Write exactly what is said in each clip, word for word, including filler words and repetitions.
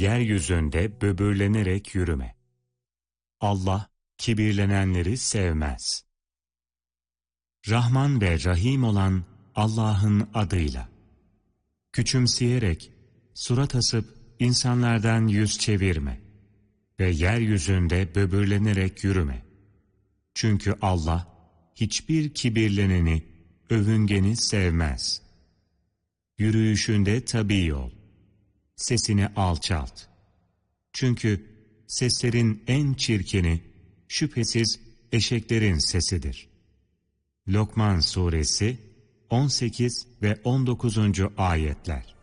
yeryüzünde böbürlenerek yürüme. Allah, kibirlenenleri sevmez. Rahman ve Rahim olan Allah'ın adıyla. Küçümseyerek, surat asıp insanlardan yüz çevirme ve yeryüzünde böbürlenerek yürüme. Çünkü Allah, hiçbir kibirleneni, övüngeni sevmez. Yürüyüşünde tabii ol. Sesini alçalt. Çünkü seslerin en çirkini, şüphesiz eşeklerin sesidir. Lokman Suresi on sekiz ve on dokuzuncu ayetler.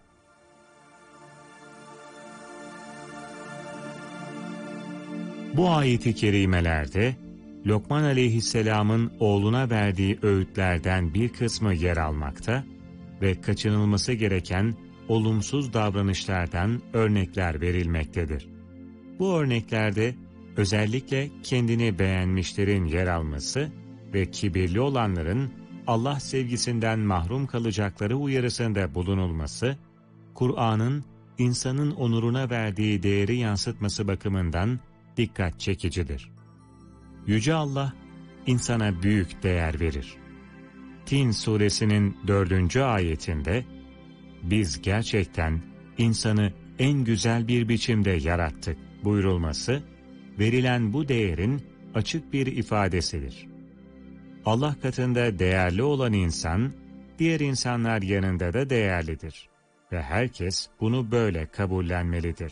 Bu ayet-i kerimelerde Lokman aleyhisselamın oğluna verdiği öğütlerden bir kısmı yer almakta ve kaçınılması gereken olumsuz davranışlardan örnekler verilmektedir. Bu örneklerde özellikle kendini beğenmişlerin yer alması ve kibirli olanların Allah sevgisinden mahrum kalacakları uyarısında bulunulması, Kur'an'ın insanın onuruna verdiği değeri yansıtması bakımından dikkat çekicidir. Yüce Allah, insana büyük değer verir. Tin suresinin dördüncü ayetinde, biz gerçekten insanı en güzel bir biçimde yarattık buyurulması, verilen bu değerin açık bir ifadesidir. Allah katında değerli olan insan, diğer insanlar yanında da değerlidir ve herkes bunu böyle kabullenmelidir.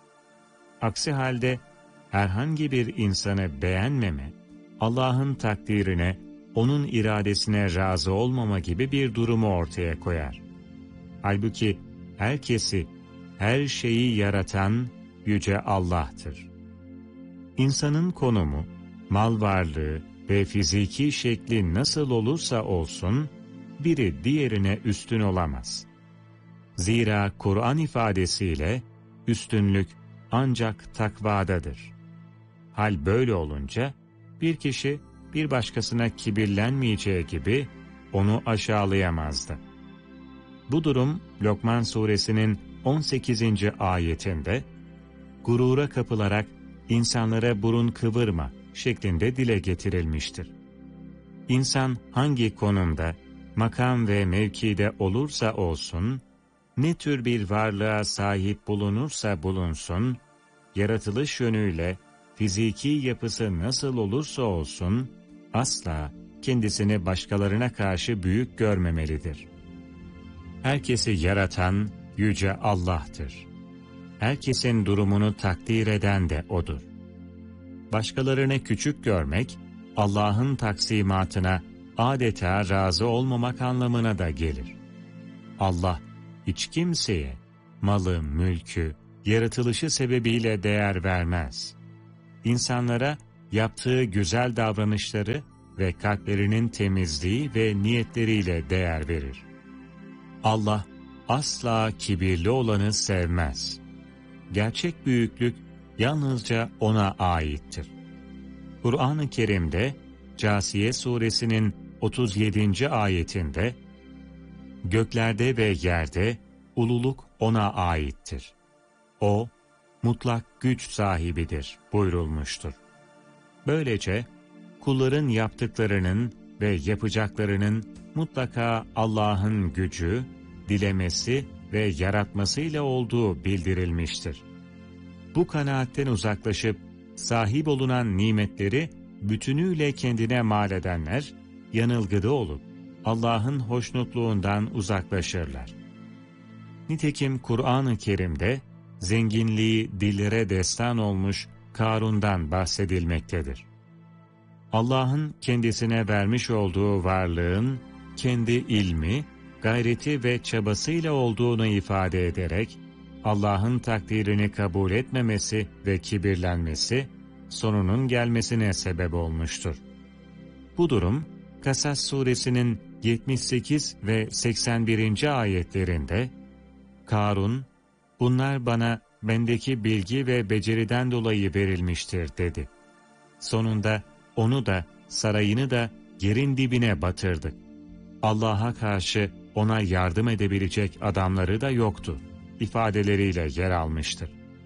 Aksi halde, herhangi bir insanı beğenmeme, Allah'ın takdirine, onun iradesine razı olmama gibi bir durumu ortaya koyar. Halbuki herkesi, her şeyi yaratan Yüce Allah'tır. İnsanın konumu, mal varlığı ve fiziki şekli nasıl olursa olsun, biri diğerine üstün olamaz. Zira Kur'an ifadesiyle, üstünlük ancak takvadadır. Hal böyle olunca, bir kişi bir başkasına kibirlenmeyeceği gibi onu aşağılayamazdı. Bu durum Lokman suresinin on sekizinci ayetinde, gurura kapılarak insanlara burun kıvırma şeklinde dile getirilmiştir. İnsan hangi konumda, makam ve mevkide olursa olsun, ne tür bir varlığa sahip bulunursa bulunsun, yaratılış yönüyle, fiziki yapısı nasıl olursa olsun, asla kendisini başkalarına karşı büyük görmemelidir. Herkesi yaratan Yüce Allah'tır. Herkesin durumunu takdir eden de O'dur. Başkalarını küçük görmek, Allah'ın taksimatına adeta razı olmamak anlamına da gelir. Allah, hiç kimseye malı, mülkü, yaratılışı sebebiyle değer vermez. İnsanlara yaptığı güzel davranışları ve kalplerinin temizliği ve niyetleriyle değer verir. Allah asla kibirli olanı sevmez. Gerçek büyüklük yalnızca O'na aittir. Kur'an-ı Kerim'de Câsiye suresinin otuz yedinci ayetinde, göklerde ve yerde ululuk O'na aittir. O, mutlak güç sahibidir buyurulmuştur. Böylece kulların yaptıklarının ve yapacaklarının mutlaka Allah'ın gücü, dilemesi ve yaratmasıyla olduğu bildirilmiştir. Bu kanaatten uzaklaşıp sahip olunan nimetleri bütünüyle kendine mal edenler, yanılgıda olup Allah'ın hoşnutluğundan uzaklaşırlar. Nitekim Kur'an-ı Kerim'de zenginliği dillere destan olmuş Karun'dan bahsedilmektedir. Allah'ın kendisine vermiş olduğu varlığın kendi ilmi, gayreti ve çabasıyla olduğunu ifade ederek, Allah'ın takdirini kabul etmemesi ve kibirlenmesi, sonunun gelmesine sebep olmuştur. Bu durum, Kasas suresinin yetmiş sekiz ve seksen birinci ayetlerinde, Karun, bunlar bana bendeki bilgi ve beceriden dolayı verilmiştir dedi. Sonunda onu da, sarayını da yerin dibine batırdık. Allah'a karşı ona yardım edebilecek adamları da yoktu ifadeleriyle yer almıştır.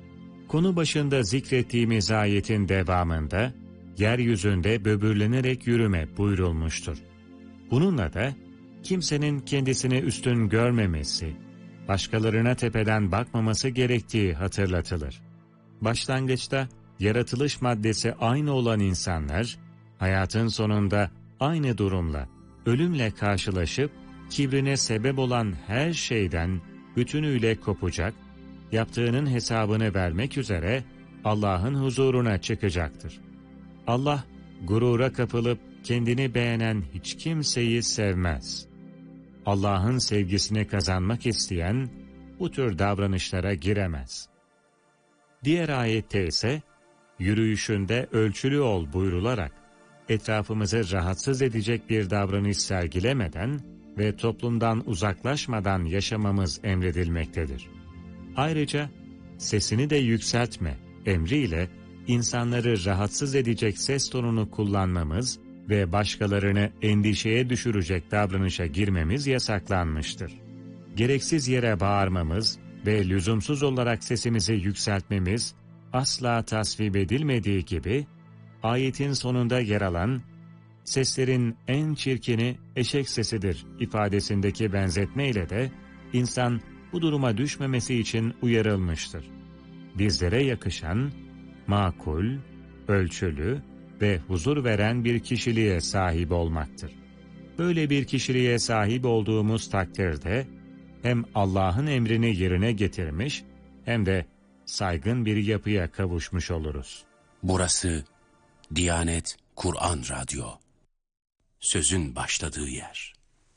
Konu başında zikrettiğimiz ayetin devamında, yeryüzünde böbürlenerek yürüme buyurulmuştur. Bununla da, kimsenin kendisini üstün görmemesi, başkalarına tepeden bakmaması gerektiği hatırlatılır. Başlangıçta, yaratılış maddesi aynı olan insanlar, hayatın sonunda aynı durumla, ölümle karşılaşıp, kibrine sebep olan her şeyden bütünüyle kopacak, yaptığının hesabını vermek üzere Allah'ın huzuruna çıkacaktır. Allah, gurura kapılıp kendini beğenen hiç kimseyi sevmez. Allah'ın sevgisini kazanmak isteyen bu tür davranışlara giremez. Diğer ayette ise, yürüyüşünde ölçülü ol buyrularak, etrafımızı rahatsız edecek bir davranış sergilemeden ve toplumdan uzaklaşmadan yaşamamız emredilmektedir. Ayrıca, sesini de yükseltme emriyle, insanları rahatsız edecek ses tonunu kullanmamız ve başkalarını endişeye düşürecek davranışa girmemiz yasaklanmıştır. Gereksiz yere bağırmamız ve lüzumsuz olarak sesimizi yükseltmemiz asla tasvip edilmediği gibi, ayetin sonunda yer alan, seslerin en çirkini eşek sesidir ifadesindeki benzetmeyle de, insan bu duruma düşmemesi için uyarılmıştır. Bizlere yakışan, makul, ölçülü ve huzur veren bir kişiliğe sahip olmaktır. Böyle bir kişiliğe sahip olduğumuz takdirde, hem Allah'ın emrini yerine getirmiş, hem de saygın bir yapıya kavuşmuş oluruz. Burası Diyanet Kur'an Radyo. Sözün başladığı yer.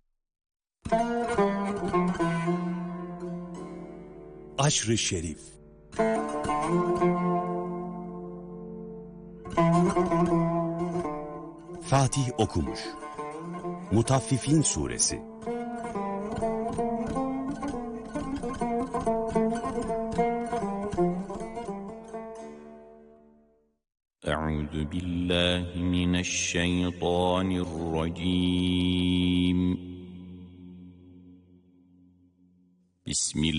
Aşr-ı Şerif. Fatih okumuş. Mutaffifin Suresi. Euzu billahi mineşşeytanirracim. Bismillah.